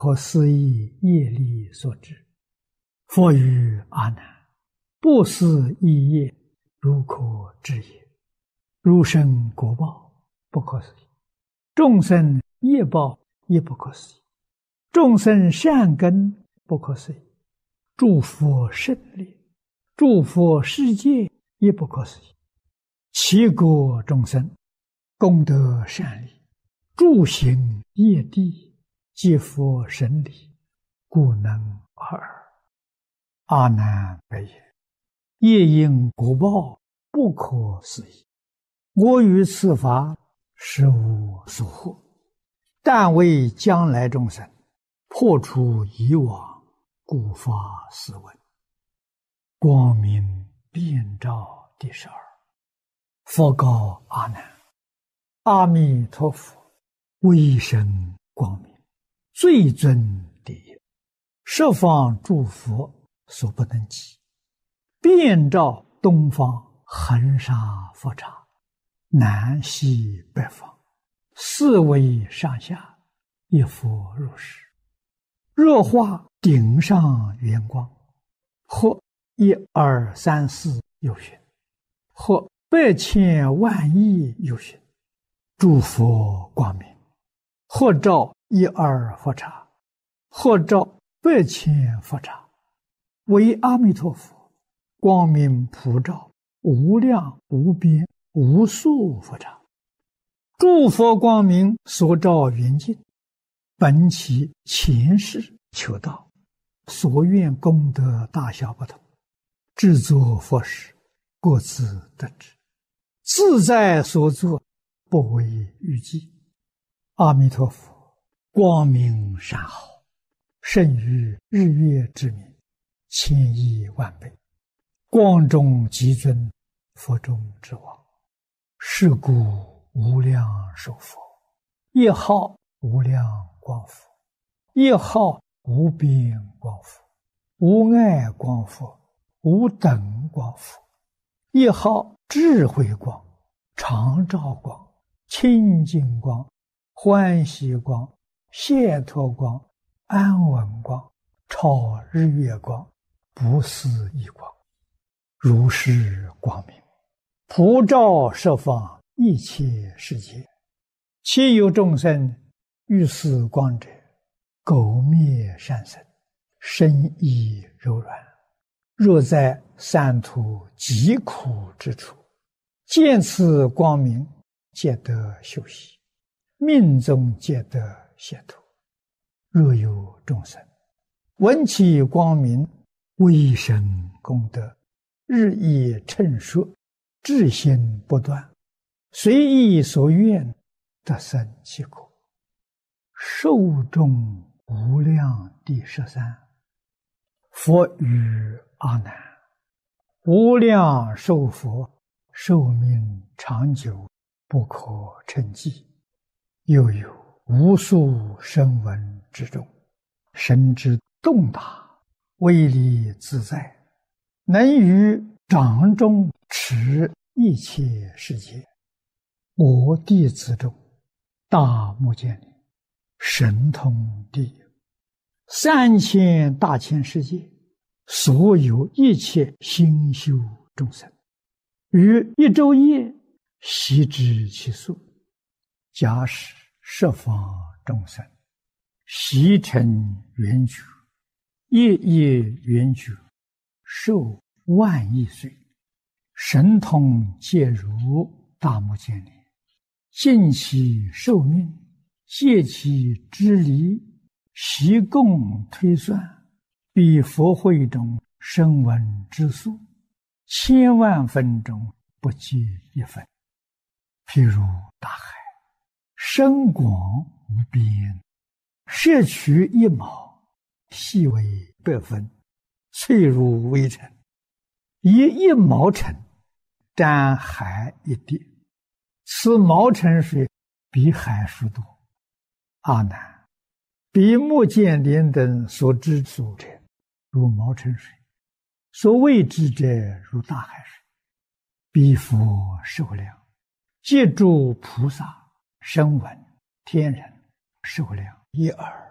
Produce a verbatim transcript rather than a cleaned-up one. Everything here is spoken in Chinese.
和思意业力所致。佛语阿难：不思议业，如可知也。如生果报，不可思议；众生业报，也不可思议；众生善根，不可思议；诸佛胜利，诸佛世界，也不可思议。其国众生，功德善利，诸行业地，皆佛神理，故能尔。阿难白言：业因果报，不可思议。我于此法，实无所获，但为将来众生破除以往，故发斯文。光明遍照第十二。佛告阿难：阿弥陀佛，威神光明，最尊第一，十方诸佛所不能及，遍照东方恒沙佛刹，南西北方，四维上下，一佛如是。若化顶上圆光，或一二三四有寻，或百千万亿有寻，诸佛光明，或照一二佛刹，或照百千佛刹，为阿弥陀佛光明普照无量无边无数佛刹。诸佛光明所照圆净，本其前世求道，所愿功德大小不同，制作佛事，各自得知，自在所作，不为预计。阿弥陀佛光明善好，胜于日月之明，千亿万倍，光中极尊，佛中之王。是故无量寿佛，一号无量光佛，一号无边光佛，无碍光佛，无等光佛，一号智慧光，常照光，清净光，欢喜光，解脱光，安稳光，超日月光，不思议光。如是光明普照十方一切世界，其有众生遇此光者，苟灭善生，身意柔软。若在三途极苦之处，见此光明，皆得休息，命中皆得解脱。若有众生闻其光明，威神功德日益称说，至心不断，随意所愿，得生其果。寿终无量第十三。佛语阿难：无量寿佛，寿命长久，不可称计。又有无数声闻之中，神之动大，威力自在，能于掌中持一切世界。我弟子中，大目犍连神通第一，三千大千世界所有一切心修众生，于一昼夜悉知其数。假使十方众生悉成圆觉，夜夜圆觉，寿万亿岁，神通皆如大目犍连，尽其寿命，借其之离，习共推算，比佛会中声闻之数，千万分中不计一分。譬如大海，深广无边，摄取一毛，细为百分，脆如微尘，以一毛尘沾海一滴，此毛尘水比海数多。阿难，比目犍连等所知数者，如毛尘水；所未知者，如大海水。彼佛寿量，借诸菩萨、声闻、天人寿量一耳。